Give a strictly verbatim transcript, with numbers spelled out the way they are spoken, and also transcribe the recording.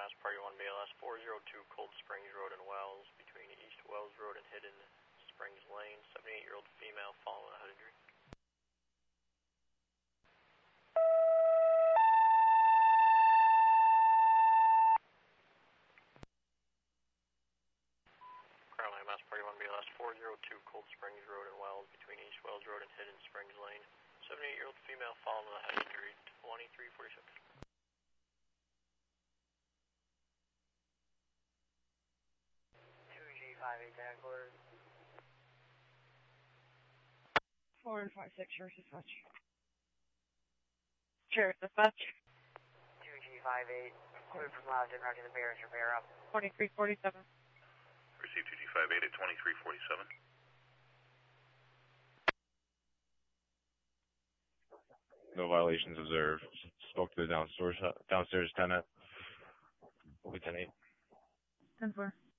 Mass Party one B L S four zero two Cold Springs Road in Wells, between East Wells Road and Hidden Springs Lane, seventy-eight-year-old female following a head injury. Caroline Mass Party one B L S four zero two Cold Springs Road in Wells, between East Wells Road and Hidden Springs Lane, seventy-eight-year-old female following a head injury, twenty-three forty-six. two G five eight ten quarters. four and five six, Sheriff Dispatch. Sheriff Dispatch. two G five eight, cleared from Loudon, roger the bearers, repair up. twenty-three forty-seven. Receive two G five eight at twenty-three forty-seven. No violations observed. Spoke to the downstairs, downstairs tenant. Lieutenant eight. ten four.